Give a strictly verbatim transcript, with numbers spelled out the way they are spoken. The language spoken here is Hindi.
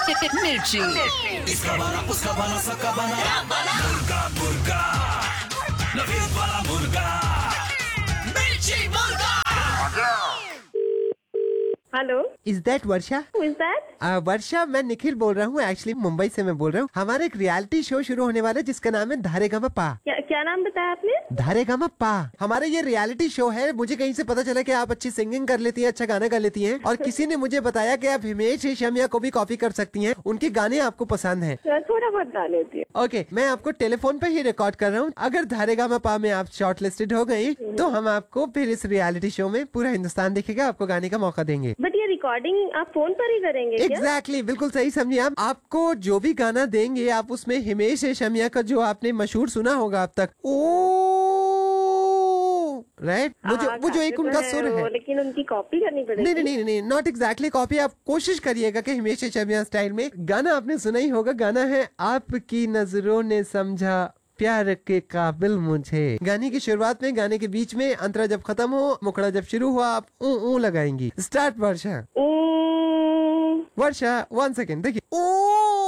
मिर्ची। इसका बना उसका बना सबका बना मुर्गा मुर्गा नवीन वाला मुर्गा मिर्ची मुर्गा। Hello, is that Varsha? Who is that? आ, वर्षा, मैं निखिल बोल रहा हूँ। एक्चुअली मुंबई से मैं बोल रहा हूँ। हमारा एक रियलिटी शो शुरू होने वाला है जिसका नाम है धारेगामा पा। क्या क्या नाम बताया आपने? धारेगामा पा हमारा ये रियलिटी शो है। मुझे कहीं से पता चला कि आप अच्छी सिंगिंग कर लेती हैं, अच्छा गाना गा लेती हैं, और किसी ने मुझे बताया कि आप हिमेश रेशमिया को भी कॉपी कर सकती हैं। उनके गाने आपको पसंद हैं। थोड़ा बहुत गा लेती हूँ। ओके, मैं आपको टेलीफोन पे ही रिकॉर्ड कर रहा हूँ। अगर धारेगामा पा में आप शॉर्ट लिस्टेड हो गई तो हम आपको फिर इस रियलिटी शो में पूरा हिंदुस्तान देखेगा, आपको गाने का मौका देंगे। बट ये रिकॉर्डिंग आप फोन पर ही करेंगे क्या? एग्जैक्टली, बिल्कुल सही समझिए आप। आपको जो भी गाना देंगे आप उसमें हिमेश रेशमिया का जो आपने मशहूर सुना होगा अब तक, ओ राइट, वो जो वो जो एक उनका सुर है, लेकिन उनकी कॉपी करनी पड़ेगी। नहीं नहीं नहीं, नॉट एग्जैक्टली कॉपी। आप कोशिश करिएगा कि हिमेश रेशमिया स्टाइल में। गाना आपने सुना ही होगा, गाना है आपकी नजरों ने समझा प्यार के काबिल मुझे। गाने की शुरुआत में, गाने के बीच में, अंतरा जब खत्म हो, मुखड़ा जब शुरू हुआ, आप ऊ ऊ लगाएंगी। स्टार्ट वर्षा। ओ वर्षा वन सेकेंड, देखिए ओ